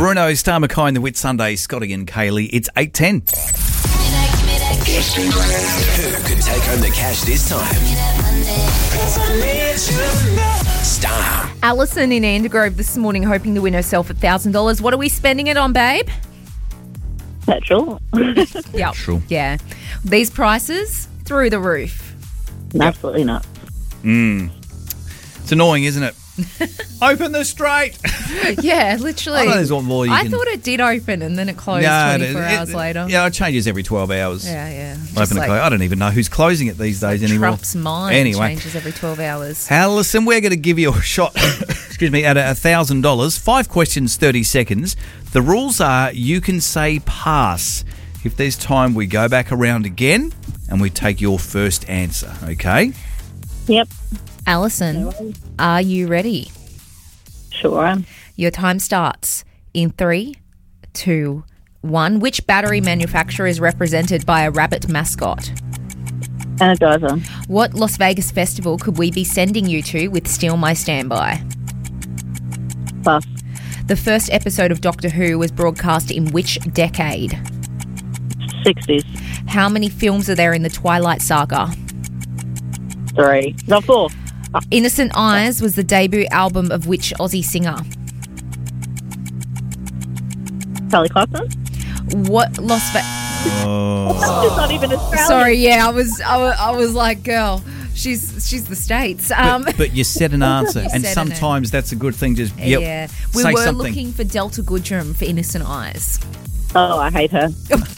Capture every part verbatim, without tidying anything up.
Bruno, Star Mackay and the Whit Sunday, Scotty and Kaylee. It's eight ten. Who could take home the cash this time? Star. Alison in Andergrove this morning hoping to win herself one thousand dollars. What are we spending it on, babe? Petrol. Yep. Petrol. Yeah. These prices, through the roof. Absolutely not. It's annoying, isn't it? Open the straight. Yeah, literally. I know there's one more you I can- thought it did open and then it closed No, twenty-four it- hours it- later. Yeah, it changes every twelve hours. Yeah, yeah. Just Open and like close. I don't even know who's closing it these days anymore. Trump's mind Anyway. changes every twelve hours. Alison, we're going to give you a shot, excuse me, at one thousand dollars. Five questions, thirty seconds. The rules are you can say pass. If there's time, we go back around again and we take your first answer, okay? Yep. Alison, are you ready? Sure. Your time starts in three, two, one. Which battery manufacturer is represented by a rabbit mascot? Energizer. What Las Vegas festival could we be sending you to with Steal My Standby? Bus. The first episode of Doctor Who was broadcast in which decade? sixties. How many films are there in the Twilight Saga? Three. Not four. Innocent Eyes was the debut album of which Aussie singer? Sally Clarkson. What Las Vegas... It's not even Australian. Sorry, yeah, I was, I was, I was like, girl, she's she's the States. Um, But, but you said an answer, and said an sometimes that's a good thing. Just yep, yeah, we say were something. looking for Delta Goodrum for Innocent Eyes. Oh, I hate her.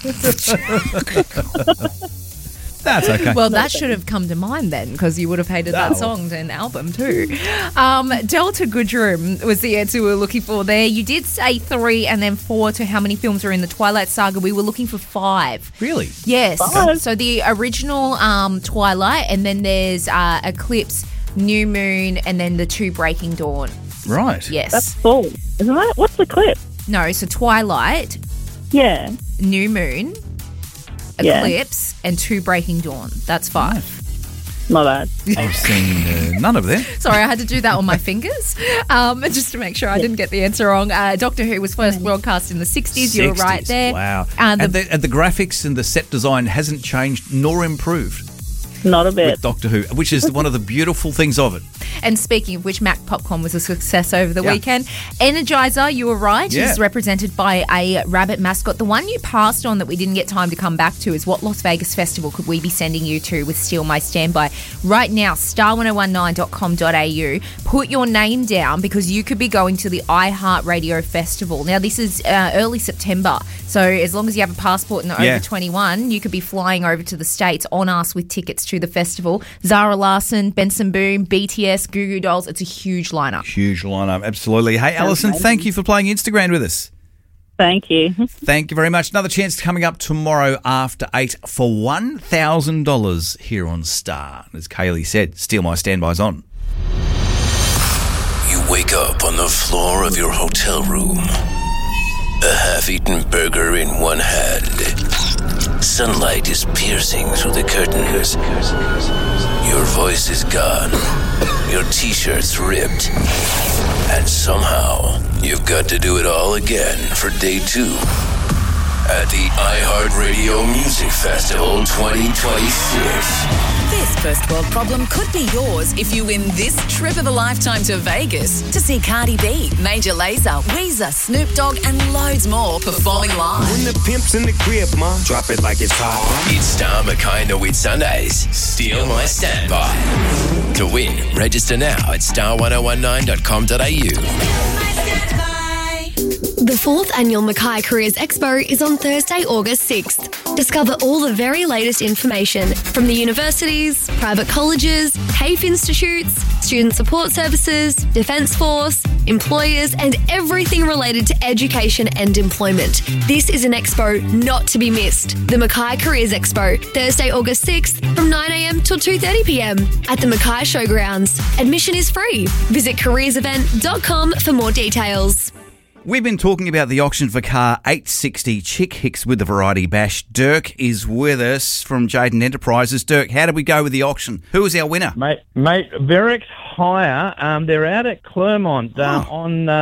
That's okay. Well, that should have come to mind then, because you would have hated that No. song and album too. Um, Delta Goodrum was the answer we were looking for there. You did say three and then four to how many films are in the Twilight Saga. We were looking for five. Really? Yes. Five. So the original um, Twilight, and then there's uh, Eclipse, New Moon, and then the two Breaking Dawn. Right. Yes. That's four. Isn't that? What's the clip? No, so Twilight, Yeah. New Moon, Yeah. Eclipse, and two Breaking Dawn. That's five. My bad. I've seen uh, none of them. Sorry, I had to do that on my fingers um, just to make sure I didn't get the answer wrong. Uh, Doctor Who was first broadcast in the sixties. You were right sixties. there. Wow. Uh, the- and, the, and the graphics and the set design hasn't changed nor improved Not a bit. with Doctor Who, which is one of the beautiful things of it. And speaking of which, Mac Popcorn was a success over the Yeah. weekend. Energizer, you were right, Yeah. is represented by a rabbit mascot. The one you passed on that we didn't get time to come back to is what Las Vegas festival could we be sending you to with Steal My Standby? Right now, star ten nineteen dot com dot a u. Put your name down because you could be going to the iHeartRadio Festival. Now, this is uh, early September, so as long as you have a passport and are Yeah. over twenty-one, you could be flying over to the States on us with tickets to the festival. Zara Larson, Benson Boone, B T S, Goo Goo Dolls. It's a huge lineup. Huge lineup, absolutely. Hey, Alison, amazing. thank you for playing Instagram with us. Thank you. Thank you very much. Another chance coming up tomorrow after eight for one thousand dollars here on Star. As Kaylee said, Steal My Standby's on. You wake up on the floor of your hotel room. A half-eaten burger in one hand. Sunlight is piercing through the curtains. Your voice is gone. Your t-shirt's ripped. And somehow, you've got to do it all again for day two at the iHeartRadio Music Festival twenty twenty-six. This first world problem could be yours if you win this trip of a lifetime to Vegas to see Cardi B, Major Lazer, Weezer, Snoop Dogg, and loads more performing live. When the pimp's in the crib, ma, drop it like it's hot. It's Star Mackay and the Whit Sundays. Steal My Standby. To win, register now at star ten nineteen dot com dot a u. The fourth annual Mackay Careers Expo is on Thursday, August sixth. Discover all the very latest information from the universities, private colleges, TAFE institutes, student support services, Defence Force, employers, and everything related to education and employment. This is an expo not to be missed. The Mackay Careers Expo, Thursday, August sixth from nine a m till two thirty p m at the Mackay Showgrounds. Admission is free. Visit careers event dot com for more details. We've been talking about the auction for car eight sixty Chick Hicks with the Variety Bash. Dirk is with us from Jaden Enterprises. Dirk, how did we go with the auction? Who was our winner? Mate, mate, Verix Hire, um, they're out at Clermont uh, Oh. on uh,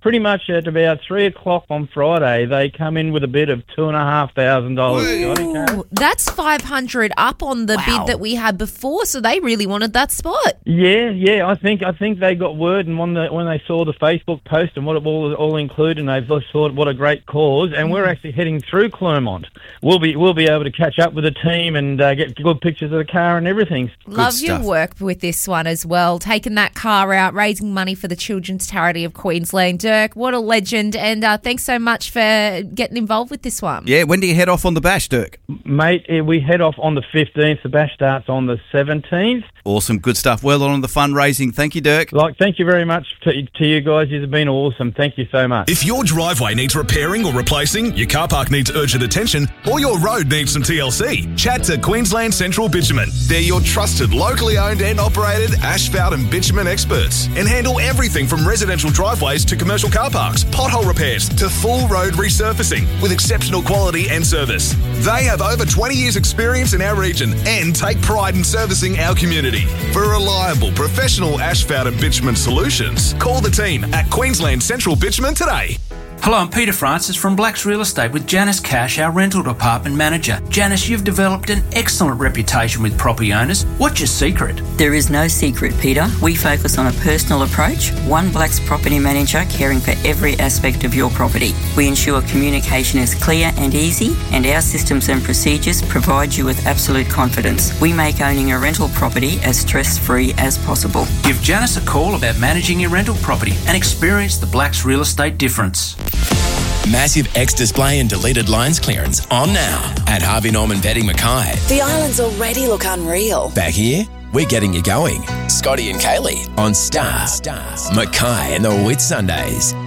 pretty much at about three o'clock on Friday, they come in with a bid of two and a half thousand dollars. Ooh, that's five hundred up on the Wow. bid that we had before, so they really wanted that spot. Yeah, yeah. I think I think they got word, and when, the, when they saw the Facebook post and what it all all included, and they just thought, what a great cause. And we're actually heading through Clermont. We'll be we'll be able to catch up with the team and uh, get good pictures of the car and everything. Love your stuff. work with this one as well, taking that car out, raising money for the Children's Charity of Queensland. Dirk, what a legend, and uh, thanks so much for getting involved with this one. Yeah, when do you head off on the bash, Dirk? Mate, eh, we head off on the fifteenth. The bash starts on the seventeenth. Awesome, good stuff. Well done on the fundraising. Thank you, Dirk. Like, thank you very much to, to you guys. You've been awesome. Thank you so much. If your driveway needs repairing or replacing, your car park needs urgent attention, or your road needs some T L C, chat to Queensland Central Bitumen. They're your trusted, locally owned and operated asphalt and bitumen experts and handle everything from residential driveways to commercial car parks, pothole repairs to full road resurfacing with exceptional quality and service. They have over twenty years experience in our region and take pride in servicing our community. For reliable, professional asphalt and bitumen solutions, call the team at Queensland Central Bitumen today. Hello, I'm Peter Francis from Blacks Real Estate with Janice Cash, our rental department manager. Janice, you've developed an excellent reputation with property owners. What's your secret? There is no secret, Peter. We focus on a personal approach, one Blacks property manager caring for every aspect of your property. We ensure communication is clear and easy, and our systems and procedures provide you with absolute confidence. We make owning a rental property as stress-free as possible. Give Janice a call about managing your rental property and experience the Blacks Real Estate difference. Massive X display and deleted lines clearance on now at Harvey Norman Bedding Mackay. The islands already look unreal. Back here, we're getting you going. Scotty and Kaylee on Star. Mackay and the Whit Sundays.